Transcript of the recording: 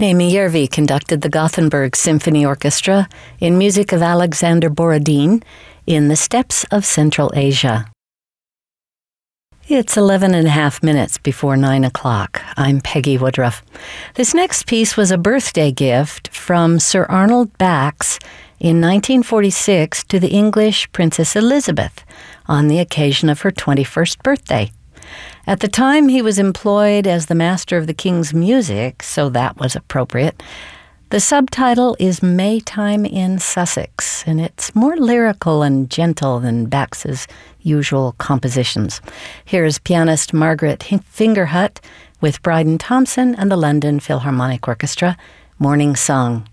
Naimi Järvi conducted the Gothenburg Symphony Orchestra in music of Alexander Borodin in the steppes of Central Asia. It's 11 and a half minutes before 9 o'clock. I'm Peggy Woodruff. This next piece was a birthday gift from Sir Arnold Bax in 1946 to the English Princess Elizabeth on the occasion of her 21st birthday. At the time, he was employed as the master of the King's music, so that was appropriate. The subtitle is Maytime in Sussex, and it's more lyrical and gentle than Bax's usual compositions. Here's pianist Margaret Fingerhut with Bryden Thompson and the London Philharmonic Orchestra, Morning Song.